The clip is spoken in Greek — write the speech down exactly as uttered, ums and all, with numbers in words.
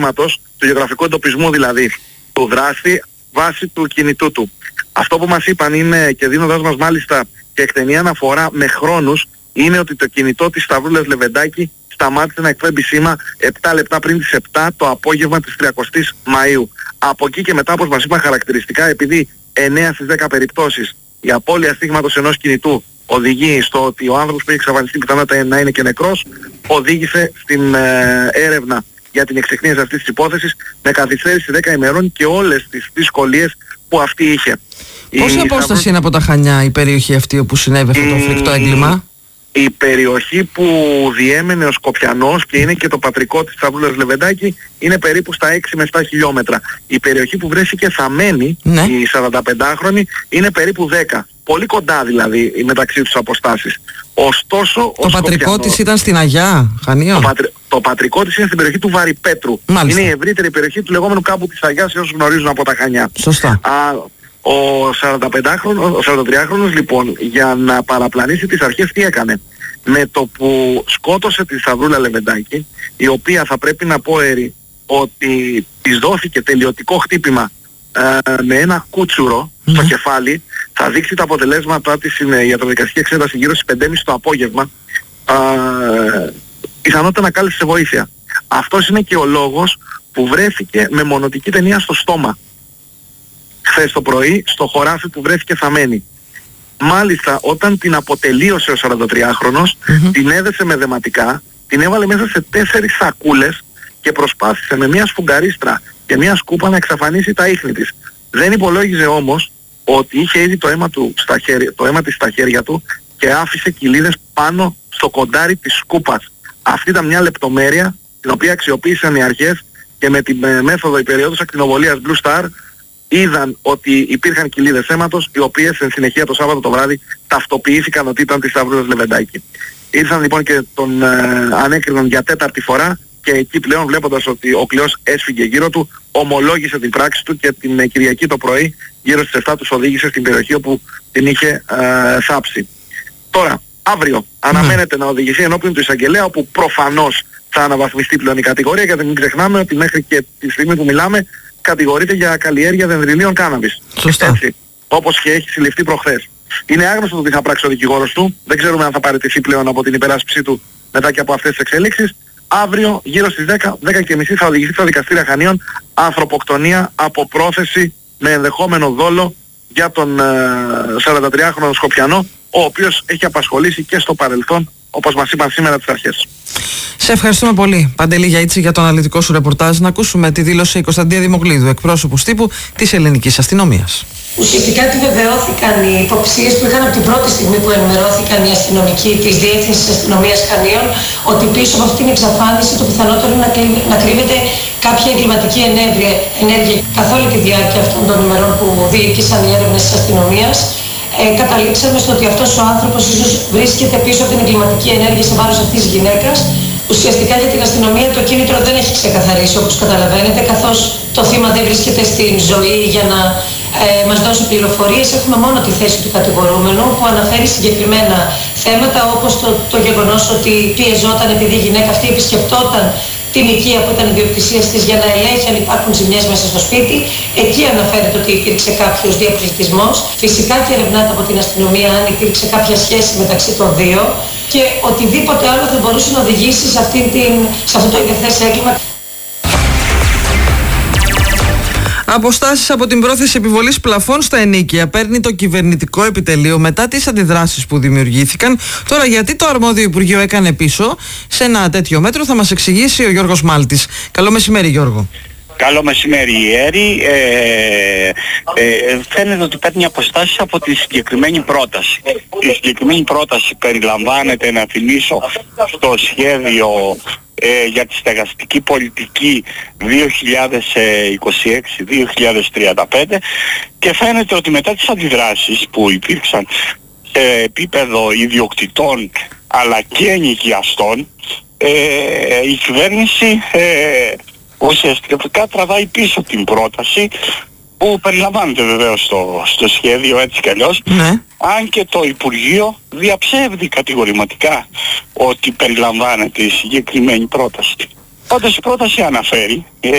οχήματος, του γεωγραφικού εντοπισμού δηλαδή του δράστη βάσει του κινητού του. Αυτό που μας είπαν είναι, και δίνοντας μας μάλιστα και εκτενή αναφορά με χρόνους, είναι ότι το κινητό της Σταυρούλας Λεβεντάκη σταμάτησε να εκπέμπει σήμα επτά λεπτά πριν τις επτά το απόγευμα της τριαντάφινης Μαΐου. Από εκεί και μετά, όπως μας είπαν χαρακτηριστικά, επειδή εννέα στις δέκα περιπτώσεις η απώλεια στίγματος ενός κινητού οδηγεί στο ότι ο άνθρωπος που έχει εξαφανιστεί πιθανότατα να είναι και νεκρός, οδήγησε στην ε, έρευνα για την εξεκνίαση αυτής της υπόθεσης με καθυστέρηση δέκα ημερών και όλες τις δυσκολίες που αυτή είχε. Πόση η απόσταση Σταυρού... είναι από τα Χανιά η περιοχή αυτή όπου συνέβη αυτό το φρικτό έγκλημα? Η περιοχή που διέμενε ο Σκοπιανός και είναι και το πατρικό της Σταυρούλας Λεβεντάκη είναι περίπου στα έξι με επτά χιλιόμετρα. Η περιοχή που βρέθηκε θαμένη, ναι, η σαρανταπεντάχρονη, είναι περίπου δέκα. Πολύ κοντά δηλαδή μεταξύ τους αποστάσεις. Ωστόσο, το πατρικό της ήταν στην Αγιά, Χανίων. Το, πατρι... το πατρικό της είναι στην περιοχή του Βαρυπέτρου. Μάλιστα. Είναι η ευρύτερη περιοχή του λεγόμενου κάμπου της Αγιάς, όσους γνωρίζουν από τα Χανιά. Σωστά. Α, ο σαρανταπεντάχρονος, ο σαραντατριάχρονος λοιπόν, για να παραπλανήσει τις αρχές, τι έκανε? Με το που σκότωσε τη Σταυρούλα Λεβεντάκη, η οποία, θα πρέπει να πω, Έρη, ότι της δόθηκε τελειωτικό χτύπημα ε, με ένα κούτσουρο mm-hmm. στο κεφάλι, θα δείξει τα αποτελέσματά της στην ιατροδικαστική εξέταση γύρω στις πέντε και μισή το απόγευμα, ε, πιθανότητα να κάλεσε σε βοήθεια. Αυτός είναι και ο λόγος που βρέθηκε με μονοτική ταινία στο στόμα χθες το πρωί, στο χωράφι που βρέθηκε θαμένη. Μάλιστα, όταν την αποτελείωσε ο σαραντατριάχρονος, mm-hmm. την έδεσε με δεματικά, την έβαλε μέσα σε τέσσερις σακούλες και προσπάθησε με μια σφουγγαρίστρα και μια σκούπα να εξαφανίσει τα ίχνη της. Δεν υπολόγιζε όμως ότι είχε ήδη το αίμα, του στα χέρια, το αίμα της στα χέρια του και άφησε κοιλίδες πάνω στο κοντάρι της σκούπας. Αυτή ήταν μια λεπτομέρεια την οποία αξιοποίησαν οι αρχές και με την ε, μέθοδο υπεριόδους ακτινοβολίας Blue Star είδαν ότι υπήρχαν κοιλίδες αίματος, οι οποίες εν συνεχεία το Σάββατο το βράδυ ταυτοποιήθηκαν ότι ήταν της Σταυρούλας Λεβεντάκη. Ήρθαν λοιπόν και τον ε, ανέκριναν για τέταρτη φορά και εκεί πλέον, βλέποντας ότι ο κλειός έσφυγε γύρω του, ομολόγησε την πράξη του και την ε, Κυριακή το πρωί γύρω στις επτά τους οδήγησε στην περιοχή όπου την είχε ε, θάψει. Τώρα, αύριο αναμένεται mm. να οδηγηθεί ενώπιον του εισαγγελέα, όπου προφανώς θα αναβαθμιστεί πλέον η κατηγορία, γιατί μην ξεχνάμε ότι μέχρι και τη στιγμή που μιλάμε κατηγορείται για καλλιέργεια δενδριλίων κάναβης. Σωστά. Έτσι, όπως και έχει συλληφθεί προχθές. Είναι άγνωστο το τι θα πράξει ο δικηγόρος του. Δεν ξέρουμε αν θα παραιτηθεί πλέον από την υπεράσπιση του μετά και από αυτές τις εξελίξεις. Αύριο γύρω στις δέκα, δέκα και μισή θα οδηγηθεί στα δικαστήρια Χανίων ανθρωποκτονία από πρόθεση με ενδεχόμενο δόλο για τον ε, σαραντατριάχρονο Σκοπιανό, ο οποίος έχει απασχολήσει και στο παρελθόν, όπως μας είπαν σήμερα τις αρχές. Σε ευχαριστούμε πολύ, Παντελή Γιαΐτση, για το αναλυτικό σου ρεπορτάζ. Να ακούσουμε τη δήλωση Κωνσταντία Δημοκλίδου, εκπρόσωπου τύπου της Ελληνικής Αστυνομίας. Ουσιαστικά επιβεβαιώθηκαν οι υποψίες που είχαν από την πρώτη στιγμή που ενημερώθηκαν οι αστυνομικοί της Διεύθυνσης Αστυνομίας Χανίων, ότι πίσω από αυτήν την εξαφάνιση το πιθανότερο είναι να, κλει... να κρύβεται κάποια εγκληματική ενέργεια, ενέργεια καθ' όλη τη διάρκεια αυτών των ημερών που διοίκησαν οι έρευνες της αστυνομίας. Ε, καταλήξαμε στο ότι αυτός ο άνθρωπος ίσως βρίσκεται πίσω από την εγκληματική ενέργεια σε βάρος αυτής της γυναίκας. Ουσιαστικά για την αστυνομία το κίνητρο δεν έχει ξεκαθαρίσει, όπως καταλαβαίνετε, καθώς το θύμα δεν βρίσκεται στην ζωή για να ε, μας δώσει πληροφορίες. Έχουμε μόνο τη θέση του κατηγορούμενου που αναφέρει συγκεκριμένα θέματα, όπως το, το γεγονός ότι πιεζόταν επειδή η γυναίκα αυτή επισκεπτόταν την οικία που ήταν ιδιοκτησίας της για να ελέγχει αν υπάρχουν ζημιές μέσα στο σπίτι. Εκεί αναφέρεται ότι υπήρξε κάποιος διαπληκτισμός. Φυσικά και ερευνάται από την αστυνομία αν υπήρξε κάποια σχέση μεταξύ των δύο και οτιδήποτε άλλο θα μπορούσε να οδηγήσει σε, αυτή την, σε αυτό το ειδεχθές έγκλημα. Αποστάσεις από την πρόθεση επιβολής πλαφών στα ενοίκια παίρνει το κυβερνητικό επιτελείο μετά τις αντιδράσεις που δημιουργήθηκαν. Τώρα, γιατί το αρμόδιο Υπουργείο έκανε πίσω σε ένα τέτοιο μέτρο, θα μας εξηγήσει ο Γιώργος Μάλτης. Καλό μεσημέρι, Γιώργο. Καλό μεσημέρι, Έρη. Ε, ε, φαίνεται ότι παίρνει αποστάσεις από τη συγκεκριμένη πρόταση. Η συγκεκριμένη πρόταση περιλαμβάνεται, να θυμίσω, στο σχέδιο ε, για τη στεγαστική πολιτική δύο χιλιάδες είκοσι έξι με δύο χιλιάδες τριάντα πέντε και φαίνεται ότι μετά τις αντιδράσεις που υπήρξαν σε επίπεδο ιδιοκτητών αλλά και ενοικιαστών, ε, η κυβέρνηση ε, ουσιαστικά τραβάει πίσω την πρόταση που περιλαμβάνεται βεβαίως στο, στο σχέδιο έτσι κι αλλιώς, ναι. Αν και το Υπουργείο διαψεύδει κατηγορηματικά ότι περιλαμβάνεται η συγκεκριμένη πρόταση. Όντως η πρόταση αναφέρει